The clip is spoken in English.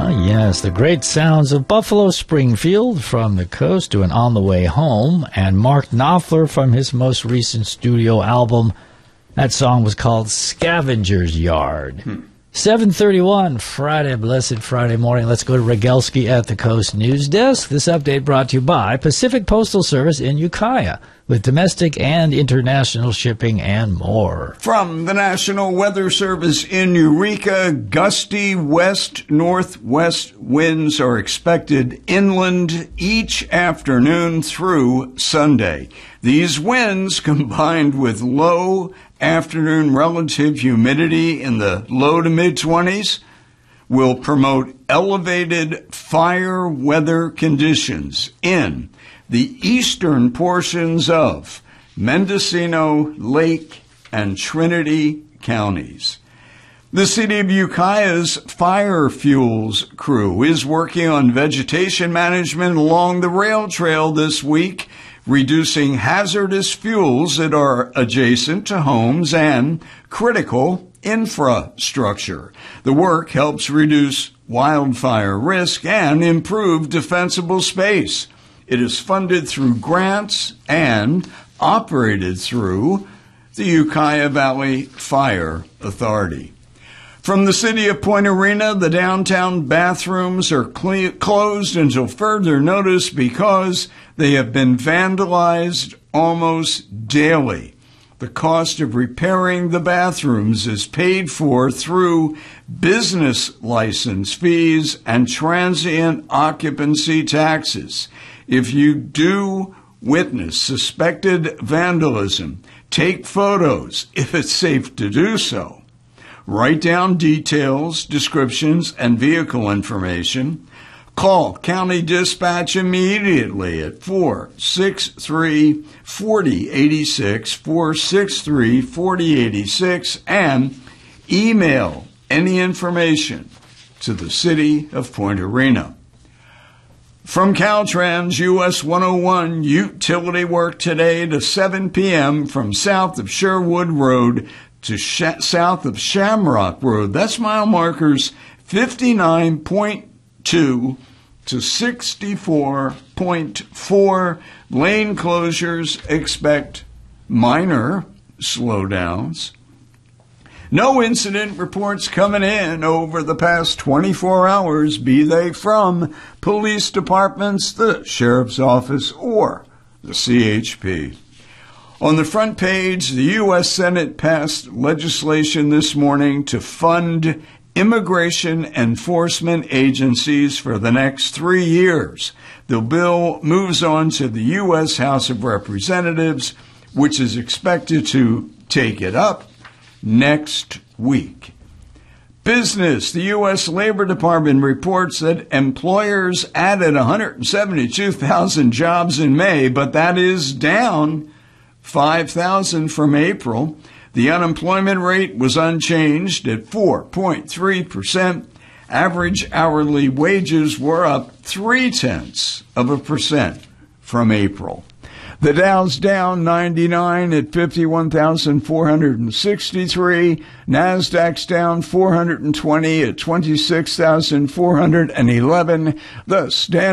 Yes, the great sounds of Buffalo Springfield from the coast to an On the Way Home, and Mark Knopfler from his most recent studio album. That song was called Scavenger's Yard. 7:31, Friday, blessed Friday morning. Let's go to Rogelski at the Coast News Desk. This update brought to you by Pacific Postal Service in Ukiah, with domestic and international shipping and more. From the National Weather Service in Eureka, gusty west-northwest winds are expected inland each afternoon through Sunday. These winds, combined with low afternoon relative humidity in the low to mid-20s, will promote elevated fire weather conditions in the eastern portions of Mendocino, Lake, and Trinity counties. The City of Ukiah's Fire Fuels crew is working on vegetation management along the rail trail this week, reducing hazardous fuels that are adjacent to homes and critical infrastructure. The work helps reduce wildfire risk and improve defensible space. It is funded through grants and operated through the Ukiah Valley Fire Authority. From the city of Point Arena, the downtown bathrooms are closed until further notice because they have been vandalized almost daily. The cost of repairing the bathrooms is paid for through business license fees and transient occupancy taxes. If you do witness suspected vandalism, take photos if it's safe to do so. Write down details, descriptions, and vehicle information. Call County Dispatch immediately at 463-4086, 463-4086, and email any information to the City of Point Arena. From Caltrans, US 101, utility work today to 7 p.m. from south of Sherwood Road to south of Shamrock Road. That's mile markers 59.2 to 64.4. Lane closures, expect minor slowdowns. No incident reports coming in over the past 24 hours, be they from police departments, the sheriff's office, or the CHP. On the front page, the U.S. Senate passed legislation this morning to fund immigration enforcement agencies for the next 3 years. The bill moves on to the U.S. House of Representatives, which is expected to take it up next week. Business. The U.S. Labor Department reports that employers added 172,000 jobs in May, but that is down 5,000 from April. The unemployment rate was unchanged at 4.3%. Average hourly wages were up 0.3% from April. The Dow's down 99 at 51,463. NASDAQ's down 420 at 26,411. The Standard